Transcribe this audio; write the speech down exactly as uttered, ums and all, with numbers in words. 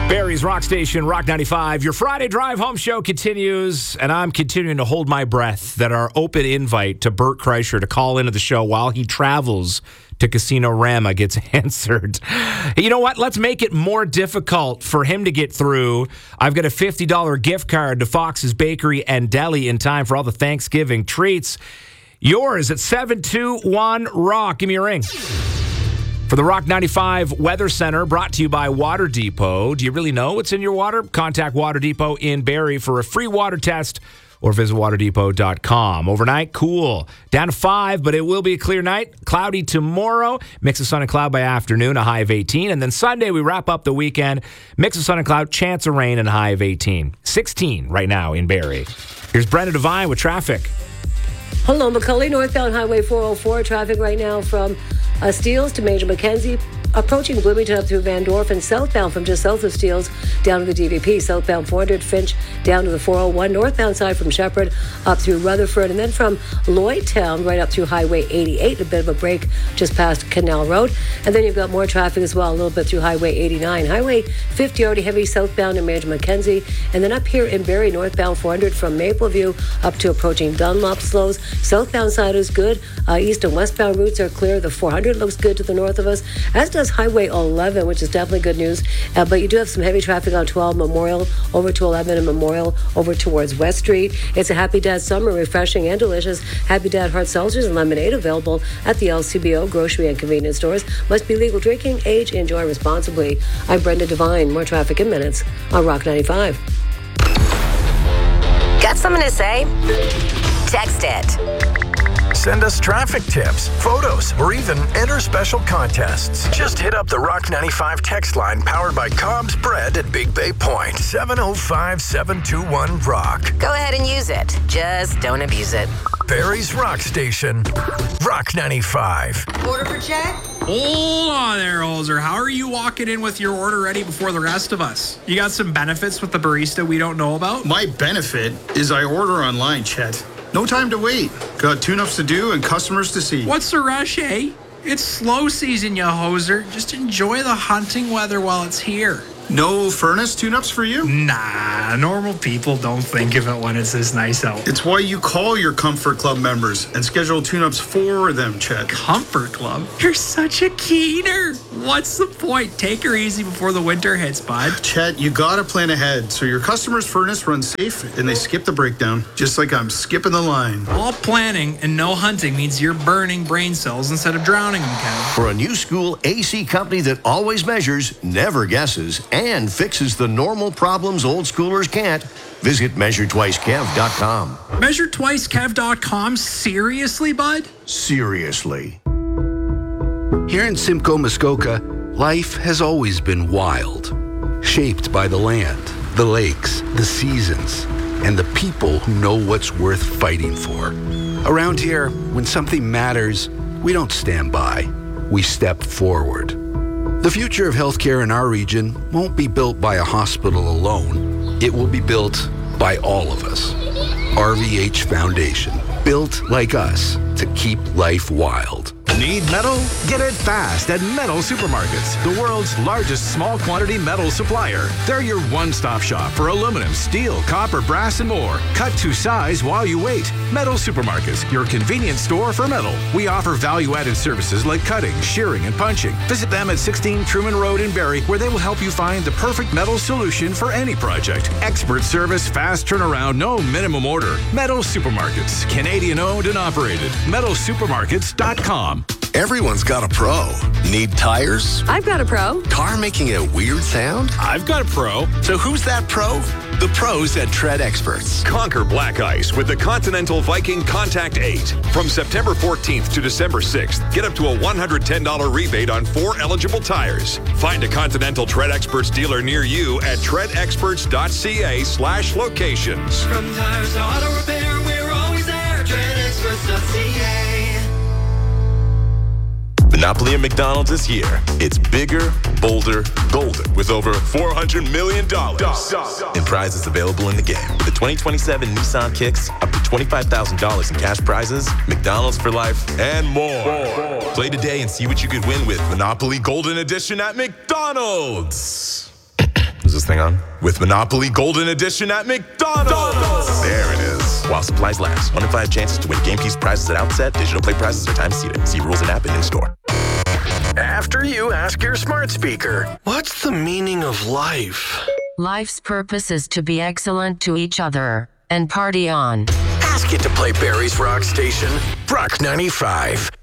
Barrie's Rock Station, Rock ninety-five. Your Friday Drive Home show continues, and I'm continuing to hold my breath that our open invite to Bert Kreischer to call into the show while he travels to Casino Rama gets answered. You know what? Let's make it more difficult for him to get through. I've got a fifty dollars gift card to Fox's Bakery and Deli in time for all the Thanksgiving treats. Yours at seven two one rock. Give me a ring. For the Rock ninety-five Weather Center, brought to you by Water Depot. Do you really know what's in your water? Contact Water Depot in Barrie for a free water test or visit water depot dot com. Overnight, cool. Down to five, but it will be a clear night. Cloudy tomorrow. Mix of sun and cloud by afternoon, a high of eighteen. And then Sunday, we wrap up the weekend. Mix of sun and cloud, chance of rain, and a high of eighteen. sixteen right now in Barrie. Here's Brenda Devine with traffic. Hello, McCully, northbound Highway four oh four. Traffic right now from uh, Steeles to Major Mackenzie, approaching Bloomington up through Van Dorp, and southbound from just south of Steeles down to the D V P. Southbound four hundred Finch down to the four oh one. Northbound side from Shepherd up through Rutherford, and then from Lloydtown right up through Highway eighty-eight. A bit of a break just past Canal Road. And then you've got more traffic as well, a little bit through Highway eighty-nine. Highway fifty already heavy southbound in Major Mackenzie. And then up here in Barrie, northbound four hundred from Mapleview up to approaching Dunlop slows. Southbound side is good. Uh, east and westbound routes are clear. The four hundred looks good to the north of us, as does Highway eleven, which is definitely good news. Uh, but you do have some heavy traffic on twelve Memorial over to eleven and Memorial over towards West Street. It's a Happy Dad summer, refreshing and delicious. Happy Dad hard seltzers and lemonade available at the L C B O grocery and convenience stores. Must be legal drinking, age, enjoy responsibly. I'm Brenda Devine. More traffic in minutes on Rock ninety-five. Got something to say? Text it. Send us traffic tips, photos, or even enter special contests. Just hit up the Rock ninety-five text line powered by Cobb's Bread at Big Bay Point. seven oh five, seven two one, rock. Go ahead and use it. Just don't abuse it. Barrie's Rock Station, Rock ninety-five. Order for check? Hold on there, Holzer. How are you walking in with your order ready before the rest of us? You got some benefits with the barista we don't know about? My benefit is I order online, Chet. No time to wait. Got tune-ups to do and customers to see. What's the rush, eh? It's slow season, you hoser. Just enjoy the hunting weather while it's here. No furnace tune-ups for you? Nah, normal people don't think of it when it's this nice out. It's why you call your Comfort Club members and schedule tune-ups for them, Chet. Comfort Club? You're such a keener. What's the point? Take her easy before the winter hits, bud. Chet, you gotta plan ahead so your customer's furnace runs safe and they skip the breakdown, just like I'm skipping the line. All planning and no hunting means you're burning brain cells instead of drowning them, Kev. For a new school A C company that always measures, never guesses, and fixes the normal problems old schoolers can't, visit measure twice kev dot com. measure twice kev dot com? Seriously, bud? Seriously. Here in Simcoe, Muskoka, life has always been wild, shaped by the land, the lakes, the seasons, and the people who know what's worth fighting for. Around here, when something matters, we don't stand by, we step forward. The future of healthcare in our region won't be built by a hospital alone. It will be built by all of us. R V H Foundation, built like us to keep life wild. Need metal? Get it fast at Metal Supermarkets, the world's largest small quantity metal supplier. They're your one-stop shop for aluminum, steel, copper, brass, and more. Cut to size while you wait. Metal Supermarkets, your convenience store for metal. We offer value-added services like cutting, shearing, and punching. Visit them at sixteen Truman Road in Barrie, where they will help you find the perfect metal solution for any project. Expert service, fast turnaround, no minimum order. Metal Supermarkets, Canadian-owned and operated. metal supermarkets dot com. Everyone's got a pro. Need tires? I've got a pro. Car making a weird sound? I've got a pro. So who's that pro? The pros at Tread Experts. Conquer black ice with the Continental Viking Contact eight. From September fourteenth to December sixth, get up to a one hundred ten dollars rebate on four eligible tires. Find a Continental Tread Experts dealer near you at tread experts dot c a slash locations. From tires to auto repair, we're always there. tread experts dot c a. Monopoly at McDonald's is here. It's bigger, bolder, golden, with over four hundred million dollars in prizes available in the game. With the twenty twenty-seven Nissan Kicks, up to twenty-five thousand dollars in cash prizes, McDonald's for life, and more. more. Play today and see what you could win with Monopoly Golden Edition at McDonald's. Is this thing on? With Monopoly Golden Edition at McDonald's. There it is. While supplies last. One in five chances to win game piece prizes at outset. Digital play prizes are time seated. See rules and app and in-store. After you ask your smart speaker, what's the meaning of life? Life's purpose is to be excellent to each other and party on. Ask it to play Barry's Rock Station, Rock ninety-five.